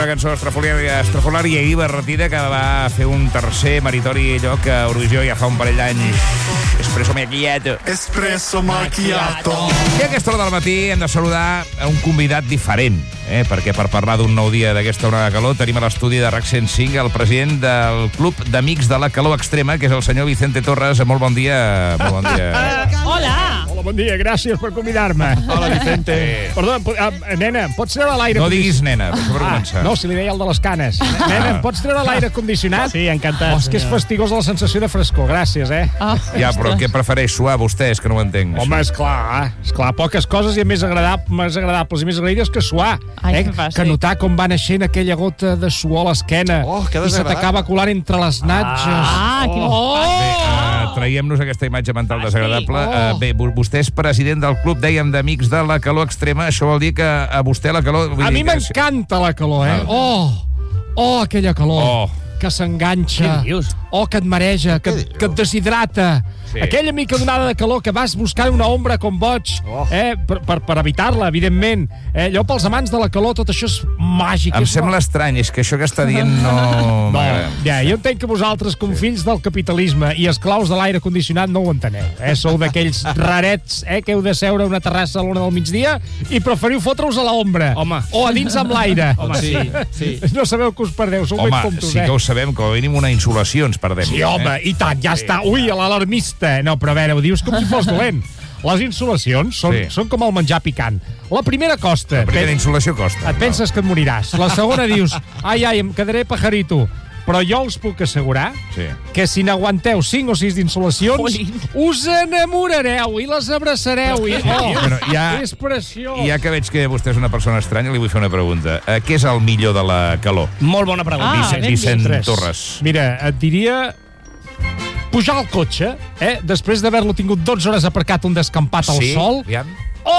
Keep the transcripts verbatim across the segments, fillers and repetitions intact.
una cançó estrafolària, estrafolària i divertida que va fer un tercer meritori lloc a Eurovisió ja fa un parell d'anys. Espresso macchiato. Espresso macchiato. I a aquesta hora del matí hem de saludar a un convidat diferent, eh? perquè per parlar d'un nou dia d'aquesta onada de calor tenim a l'estudi de RAC cent cinc el president del Club d'Amics de la Calor Extrema, que és el senyor Vicente Torres. Molt bon dia. Molt bon dia. Hola. Hola, bon dia, gràcies per convidar-me. Hola, Vicente. Perdó, uh, nena, em pots treure l'aire No condicionat? diguis nena, per ah, començar. No, si li deia el de les canes. Nena, em pots treure l'aire condicionat? Sí, encantat. Oh, és que és fastigós la sensació de frescor, gràcies, eh? Oh, Ja, però què prefereix, suar vostè? És que no ho entenc. Home, esclar, esclar, poques coses i més, agradab més agradables i més agraïdes que suar. Ai, eh? que fàstic. Que notar com va naixent aquella gota de suor a l'esquena Oh, que i se t'acaba colant entre les natges. Ah, quin Oh! Bé, uh, traiem-nos aquesta imatge mental Fàstic. desagradable. Oh. Uh, bé, vostè és president del club, dèiem, d'Amics de la Calor Extrema. Això vol dir que a vostè la calor... Vull A dir mi que- m'encanta la calor, eh? Ah. Oh! Oh, aquella calor. Oh. Que s'enganxa. Què dius? Oh, que et mareja, que, que et deshidrata. Sí. Aquella mica donada de calor que vas buscant una ombra com boig, Oh. eh? per, per, per evitar-la, evidentment. Eh? Allò pels amants de la calor, tot això és màgic. Em és sembla estrany, és que això que està dient no... No, m'agrada. ja, jo entenc que vosaltres, com fills del capitalisme i esclaus de l'aire condicionat, no ho enteneu. Eh? Sou d'aquells rarets eh, que heu de seure a una terrassa a l'una del migdia i preferiu fotre-us a l'ombra. Home. O a dins amb l'aire. Home, sí, sí. No sabeu que us perdeu, sou ben Home, tontos, sí eh? que ho sabem, com a mínim una insolació ens perdem. Sí, home, i tant, ja està. Ui, a l'alarmista. No, però a veure, ho dius com si fos dolent. Les insolacions són, Sí. són com el menjar picant. La primera costa. La primera pen- insolació costa. Et penses que et moriràs. La segona dius, ai, ai, em quedaré pajarito. Però jo us puc assegurar Sí. que si n'aguanteu cinc o sis d'insolacions, Jolín. us enamorareu i les abraçareu. I, oh, Bueno, ja- és preciós. I ja que veig que vostè és una persona estranya, li vull fer una pregunta. Uh, què és el millor de la calor? Molt bona pregunta. Ah, Vicent, ben Vicent Tres. Torres. Mira, et diria pujar al cotxe, eh? Després d'haver-lo tingut dotze hores aparcat un descampat al Sí? sol. Aviam.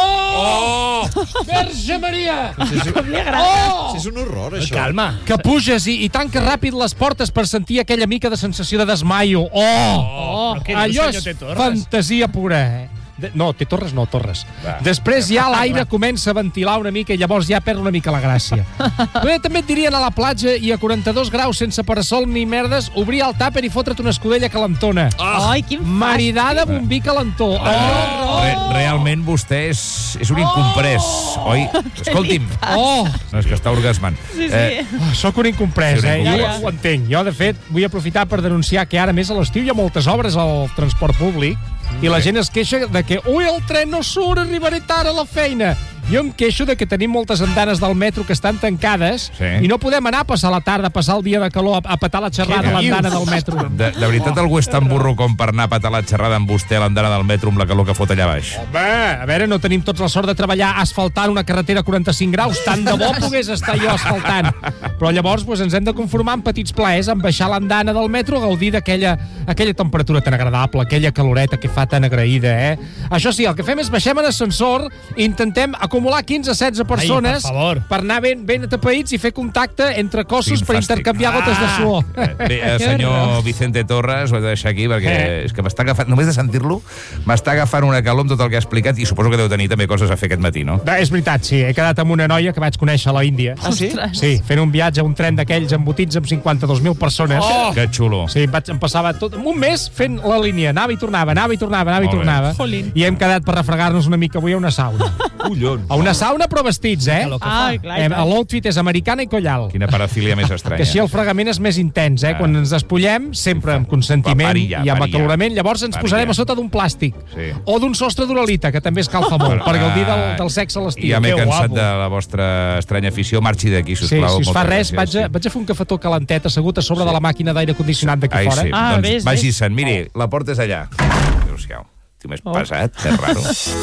Oh! Verge Maria! Com li agrada. Oh! És un horror, això. Calma. Que puges i, i tanques ràpid les portes per sentir aquella mica de sensació de desmaio. Oh! Oh, però què dius, Allò senyor és T. Torres? fantasia pura, eh? De, no, T. Torres no, Torres. Va. Després ja l'aire comença a ventilar una mica i llavors ja perd una mica la gràcia. Bé, també et dirien a la platja i a quaranta-dos graus sense parasol ni merdes, obrir el tàper i fotre't una escudella calentona. Ai, quin fàstic. Maridada amb un vi calentó. Oh, Re realment vostè és, és un incomprès, oi? Escolti'm. oh. No, és que està orgasmant. Sí, sí. Eh, Oh, soc un incomprès, Sí, un eh? incomprès. Jo Ja, ja. ho entenc. Jo, de fet, vull aprofitar per denunciar que ara, a més, a l'estiu hi ha moltes obres al transport públic i la gent es queixa de que ui, el tren no surt, arribaré tard a la feina. Jo em queixo de que tenim moltes andanes del metro que estan tancades Sí. i no podem anar a passar la tarda, a passar el dia de calor, a, a petar la xerrada a l'andana del metro. de, de veritat algú és tan burro com per anar a patar la xerrada amb vostè a l'andana del metro amb la calor que fot allà baix? Home, a veure, no tenim tots la sort de treballar asfaltant una carretera a quaranta-cinc graus. Tant de bo pogués estar jo asfaltant. Però llavors pues, ens hem de conformar amb petits plaers, amb baixar l'andana del metro, gaudir d'aquella aquella temperatura tan agradable, aquella caloreta que fa tan agraïda, eh? Això sí, el que fem és baixem en ascensor i intentem acumular quinze a setze persones per favor. per anar ben, ben atapeïts i fer contacte entre cossos Quin per fàstic. intercanviar gotes de suor. Eh, Bé, eh, senyor Vicente Torres, ho he de deixar aquí perquè Eh. és que m'està agafant, només de sentir-lo, m'està agafant una calor amb tot el que ha explicat i suposo que deu tenir també coses a fer aquest matí, no? Bé, és veritat, sí. He quedat amb una noia que vaig conèixer a la Índia. Ah, sí? Ostres. Sí, fent un viatge a un tren d'aquells embotits amb cinquanta-dos mil persones. Oh! Que xulo. Sí, em, vaig, em passava tot, un mes fent la línia. Anava i tornava, anava i tornava, anava i Molt bé. tornava. Jolín. I hem quedat per refregar-nos una mica avui a una sauna. Collons. A una sauna, però vestits, eh? Que lo que fa. Ai, clar, i Eh, tant. L'outfit és americana i collal. Quina parafília més estranya. Que així el fregament és més intens, eh? Ah. Quan ens despullem, sempre amb consentiment Pari ja, i amb pari ja. acalorament, llavors ens Pari posarem ja. a sota d'un plàstic. Sí. O d'un sostre d'uralita, que també escalfa molt, per gaudir del, del sexe a l'estiu. Ja m'he Que cansat guapo. de la vostra estranya afició. Marxi d'aquí, Sí, sisplau. si us fa Moltes res, gràcies. vaig a, vaig a fer un cafetó calentet assegut a sobre de la màquina d'aire condicionat d'aquí Ai, fora. sí. Ah, doncs ves, vagi-se'n. Miri, la porta és allà. Adéu-siau. Tio, més Oh. pesat, és raro.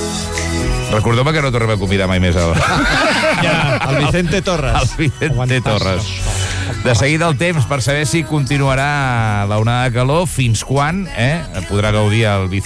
Recordeu-me que no tornem a convidar mai més el, Ja. El Vicente Torres. el Vicente Torres. De seguida el temps per saber si continuarà l'onada de calor, fins quan eh, podrà gaudir el Vicente